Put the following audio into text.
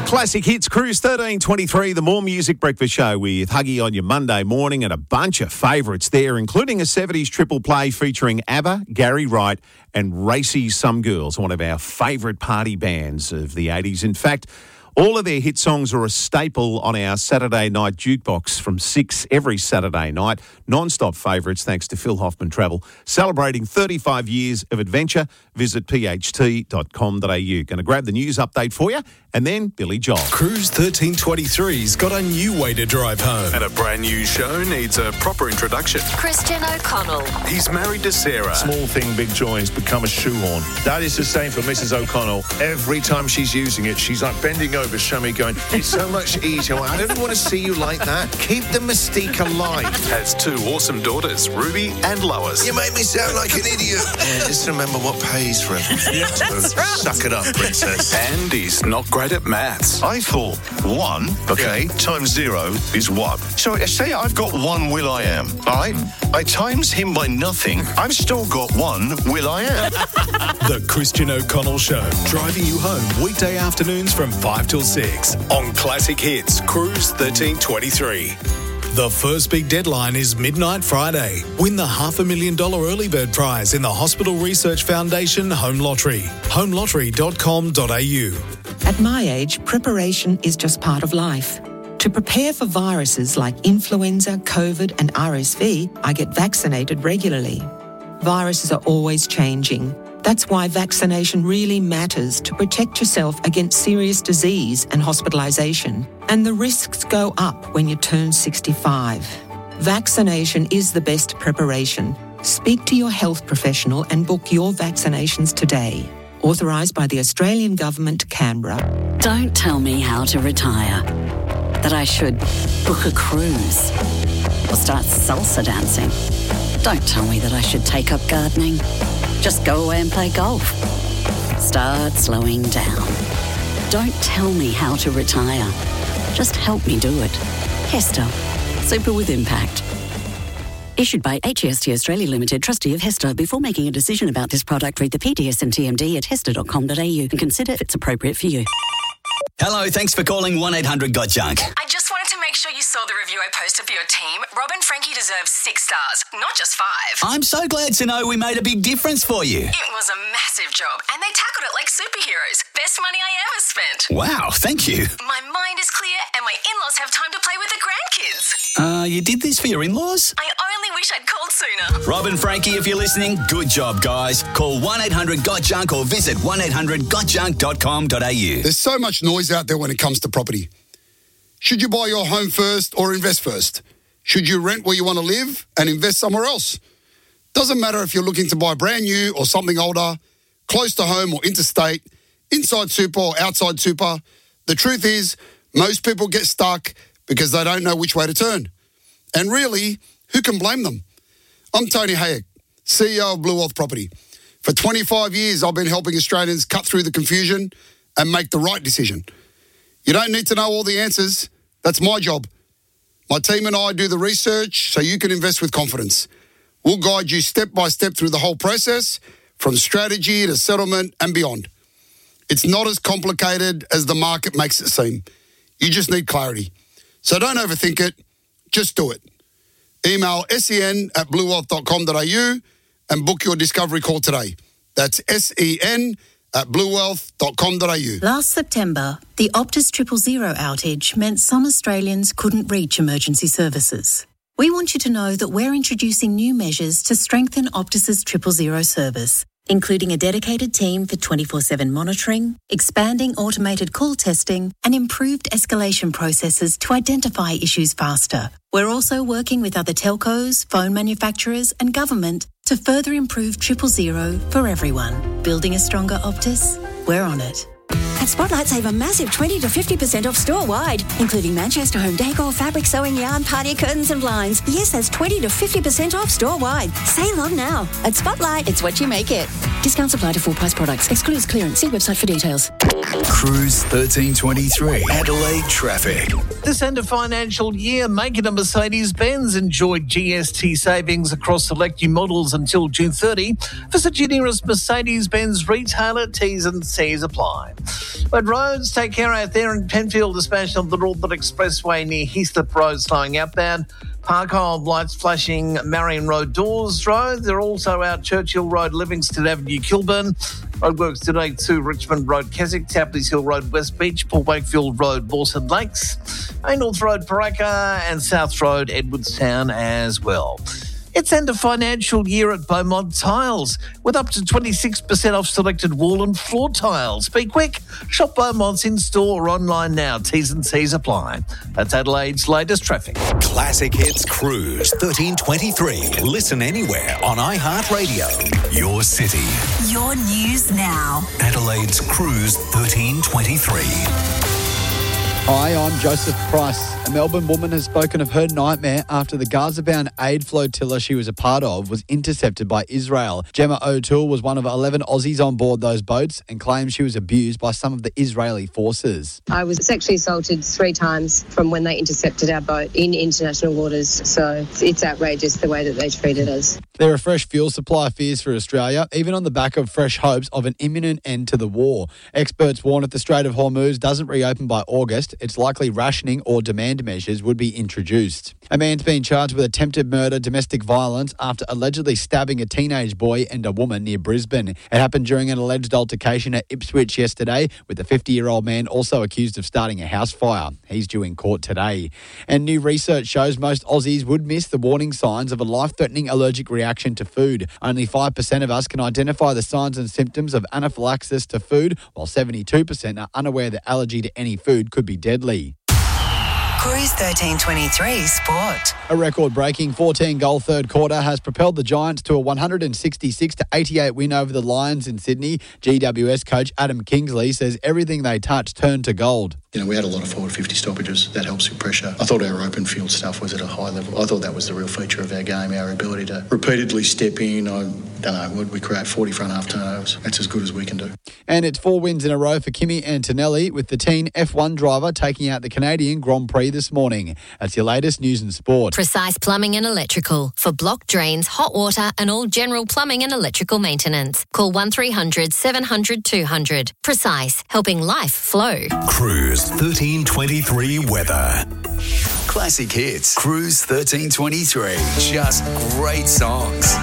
Classic Hits Cruise 1323, the More Music Breakfast Show with Huggy on your Monday morning, and a bunch of favourites there, including a 70s triple play featuring ABBA, Gary Wright and Racy Some Girls, one of our favourite party bands of the 80s. In fact, all of their hit songs are a staple on our Saturday night jukebox from 6 every Saturday night. Non-stop favourites thanks to Phil Hoffman Travel. Celebrating 35 years of adventure. Visit pht.com.au. Going to grab the news update for you, and then Billy Joel. Cruise 1323's got a new way to drive home. And a brand new show needs a proper introduction. Christian O'Connell. He's married to Sarah. Small thing, big joy has become a shoehorn. That is the same for Mrs. O'Connell. Every time she's using it, she's like bending over, Sammy, going, it's so much easier. I don't want to see you like that. Keep the mystique alive. Has two awesome daughters, Ruby and Lois. You make me sound like an idiot. Yeah, just remember what pays for everything. So suck it up, princess. And he's not great at maths. I thought 1, okay, times 0 is 1. So say I've got 1 Will I Am, all right? I times him by nothing. I've still got 1 Will I Am. The Christian O'Connell Show, driving you home weekday afternoons from 5 till 6 on Classic Hits Cruise 1323. The first big deadline is midnight Friday. Win the $500,000 early bird prize in the Hospital Research Foundation Home Lottery. homelottery.com.au. At my age, preparation is just part of life. To prepare for viruses like influenza, COVID and RSV, I get vaccinated regularly. Viruses are always changing. That's why vaccination really matters to protect yourself against serious disease and hospitalisation. And the risks go up when you turn 65. Vaccination is the best preparation. Speak to your health professional and book your vaccinations today. Authorised by the Australian Government, Canberra. Don't tell me how to retire. That I should book a cruise or start salsa dancing. Don't tell me that I should take up gardening. Just go away and play golf. Start slowing down. Don't tell me how to retire. Just help me do it. Hester. Super with impact. Issued by HEST Australia Limited, trustee of Hester. Before making a decision about this product, read the PDS and TMD at hester.com.au and consider if it's appropriate for you. Hello, thanks for calling 1-800-GOT-JUNK. I just wanted to make sure you saw the review I posted for your team. Rob and Frankie deserve 6 stars, not just 5. I'm so glad to know we made a big difference for you. It was a massive job, and they tackled it like superheroes. Best money I ever spent. Wow, thank you. My mind is clear, and my in-laws have time to play with the grandkids. You did this for your in-laws? I only wish I'd called sooner. Rob and Frankie, if you're listening, good job, guys. Call 1-800-GOT-JUNK or visit 1-800-GOTJUNK.com.au. There's so much noise out there when it comes to property. Should you buy your home first or invest first? Should you rent where you want to live and invest somewhere else? Doesn't matter if you're looking to buy brand new or something older, close to home or interstate, inside super or outside super. The truth is, most people get stuck because they don't know which way to turn. And really, who can blame them? I'm Tony Hayek, CEO of Blue Wealth Property. For 25 years, I've been helping Australians cut through the confusion and make the right decision. You don't need to know all the answers. That's my job. My team and I do the research so you can invest with confidence. We'll guide you step by step through the whole process, from strategy to settlement and beyond. It's not as complicated as the market makes it seem. You just need clarity. So don't overthink it. Just do it. Email sen@bluewealth.com.au and book your discovery call today. That's sen@bluewealth.com.au. Last September, the Optus 000 outage meant some Australians couldn't reach emergency services. We want you to know that we're introducing new measures to strengthen Optus's 000 service, including a dedicated team for 24/7 monitoring, expanding automated call testing, and improved escalation processes to identify issues faster. We're also working with other telcos, phone manufacturers, and government to further improve 000 for everyone. Building a stronger Optus? We're on it. At Spotlight, save a massive 20 to 50% off store-wide, including Manchester home decor, fabric, sewing, yarn, party curtains and blinds. Yes, that's 20 to 50% off store-wide. Sale on now. At Spotlight, it's what you make it. Discounts apply to full-price products. Excludes clearance. See website for details. Cruise 1323, Adelaide traffic. This end of financial year, make it a Mercedes-Benz. Enjoy GST savings across select new models until June 30. Visit your nearest Mercedes-Benz retailer. T's and C's apply. But roads, take care out there in Penfield, especially on the Northern Expressway near Heathcliff Road, slowing outbound. Park Hold lights flashing Marion Road, Dawes Road. They're also out Churchill Road, Livingston Avenue, Kilburn. Roadworks today to Richmond Road, Keswick, Tapley's Hill Road, West Beach, Port Wakefield Road, Mawson Lakes, North Road, Paraka, and South Road, Edwardstown as well. It's end of financial year at Beaumont Tiles with up to 26% off selected wall and floor tiles. Be quick. Shop Beaumont's in-store or online now. T's and C's apply. That's Adelaide's latest traffic. Classic Hits Cruise 1323. Listen anywhere on iHeartRadio. Your city. Your news now. Adelaide's Cruise 1323. Hi, I'm Joseph Price. A Melbourne woman has spoken of her nightmare after the Gaza-bound aid flotilla she was a part of was intercepted by Israel. Gemma O'Toole was one of 11 Aussies on board those boats and claims she was abused by some of the Israeli forces. I was sexually assaulted 3 times from when they intercepted our boat in international waters, so it's outrageous the way that they treated us. There are fresh fuel supply fears for Australia, even on the back of fresh hopes of an imminent end to the war. Experts warn if the Strait of Hormuz doesn't reopen by August, it's likely rationing or demand measures would be introduced. A man's been charged with attempted murder, domestic violence, after allegedly stabbing a teenage boy and a woman near Brisbane. It happened during an alleged altercation at Ipswich yesterday, with the 50-year-old man also accused of starting a house fire. He's due in court today. And new research shows most Aussies would miss the warning signs of a life-threatening allergic reaction to food. Only 5% of us can identify the signs and symptoms of anaphylaxis to food, while 72% are unaware that allergy to any food could be deadly. Cruise 1323 Sport. A record-breaking 14-goal third quarter has propelled the Giants to a 166-88 win over the Lions in Sydney. GWS coach Adam Kingsley says everything they touched turned to gold. You know, we had a lot of forward 50 stoppages. That helps with pressure. I thought our open field stuff was at a high level. I thought that was the real feature of our game, our ability to repeatedly step in. I don't know, would we create 40 front half turnovers? That's as good as we can do. And it's 4 wins in a row for Kimi Antonelli, with the teen F1 driver taking out the Canadian Grand Prix this morning. That's your latest news and sport. Precise Plumbing and Electrical for blocked drains, hot water and all general plumbing and electrical maintenance. Call 1300 700 200. Precise, helping life flow. Cruise 1323 weather. Classic Hits Cruise 1323. Just great songs.